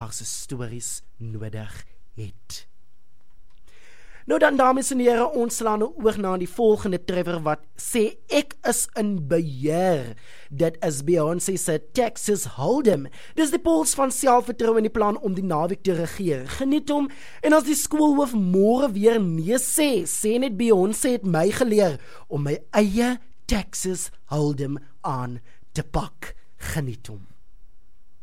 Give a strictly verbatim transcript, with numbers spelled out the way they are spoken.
haar se stories nodig het. Nou dan, dames en here, ons slaan nou oor na die volgende treffer wat sê, ek is in beheer. Dit is Beyoncé se Texas Hold'em. Dis die pols van selfvertroue in die plan om die naweek te regeer. Geniet hom, en as die skoolhoof môre weer nee sê, sê net Beyoncé het my geleer om my eie Texas Hold'em aan te pak. Geniet hom.